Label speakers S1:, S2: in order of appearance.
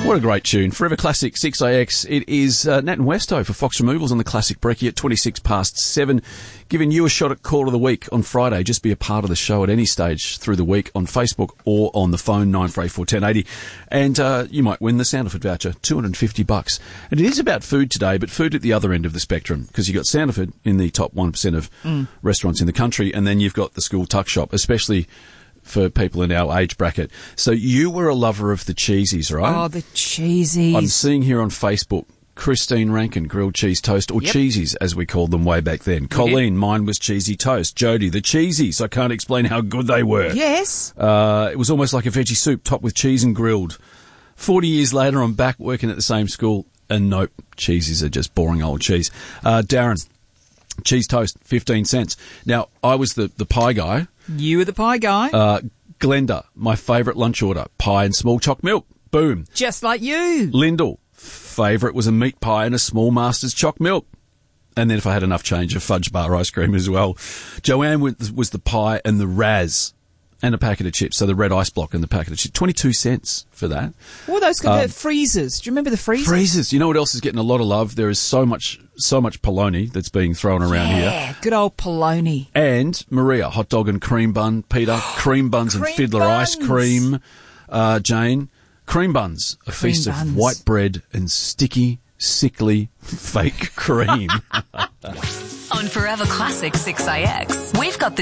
S1: What a great tune. Forever Classic 6AX. It is Nat and Westo for Fox Removals on the Classic Brekkie at 7:26, giving you a shot at Call of the Week on Friday. Just be a part of the show at any stage through the week on Facebook or on the phone, 9341080. And you might win the Sanderford voucher, $250. And it is about food today, but food at the other end of the spectrum, because you've got Sanderford in the top 1% of restaurants in the country, and then you've got the school tuck shop, especially for people in our age bracket. So you were a lover of the cheesies, right?
S2: Oh, the cheesies.
S1: I'm seeing here on Facebook, Christine Rankin, grilled cheese toast, or cheesies as we called them way back then. Colleen, mine was cheesy toast. Jody, the cheesies. I can't explain how good they were.
S2: Yes.
S1: It was almost like a veggie soup topped with cheese and grilled. 40 years later, I'm back working at the same school, and nope, cheesies are just boring old cheese. Darren, cheese toast, 15 cents. Now, I was the pie guy.
S2: You were the pie guy.
S1: Glenda, my favourite lunch order, pie and small choc milk. Boom.
S2: Just like you.
S1: Lyndall, favourite was a meat pie and a small Master's choc milk. And then if I had enough change, a fudge bar ice cream as well. Joanne was the pie and the Raz and a packet of chips. So the red ice block and the packet of chips. 22 cents for that.
S2: What are those freezers? Do you remember the freezers?
S1: Freezers. You know what else is getting a lot of love? There is so much polony that's being thrown around here.
S2: Yeah, good old polony.
S1: And Maria, hot dog and cream bun. Peter, cream buns and fiddler ice cream. Jane, cream buns. A feast of white bread and sticky, sickly, fake cream.
S3: On Forever Classic 6AX, we've got the